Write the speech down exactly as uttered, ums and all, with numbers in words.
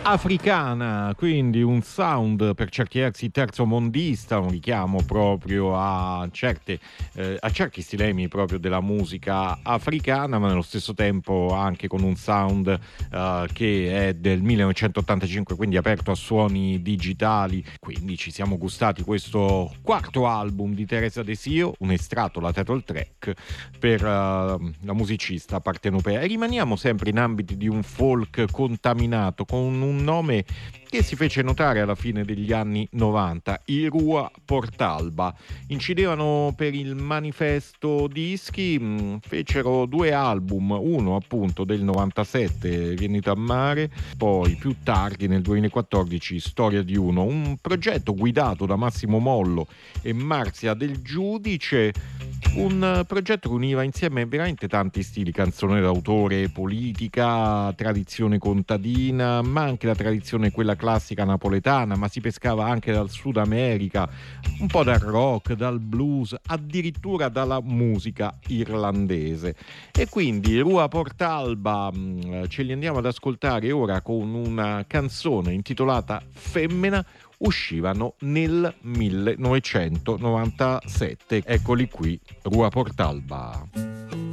africana, quindi un sound per certi versi terzomondista, un richiamo proprio a certe eh, a certi stilemi proprio della musica africana, ma nello stesso tempo anche con un sound eh, che è del millenovecentottantacinque, quindi aperto a suoni digitali. Quindi ci siamo gustati questo quarto album di Teresa Desio, un estratto, la title track per uh, la musicista partenopea, e rimaniamo sempre in ambiti di un folk contaminato con un nome che si fece notare alla fine degli anni novanta, i Rua Portalba. Incidevano per il Manifesto Dischi, mh, fecero due album, uno appunto del novantasette, Venite a Mare, poi più tardi nel duemilaquattordici Storia di Uno, un progetto guidato da Massimo Mollo e Marzia Del Giudice, un progetto che univa insieme veramente tanti stili: canzone d'autore, politica, tradizione contadina, ma anche la tradizione quella classica napoletana, ma si pescava anche dal Sud America, un po' dal rock, dal blues, addirittura dalla musica irlandese. E quindi Rua Portalba mh, ce li andiamo ad ascoltare ora con una canzone intitolata Femmena. Uscivano nel millenovecentonovantasette. Eccoli qui, Rua Portalba.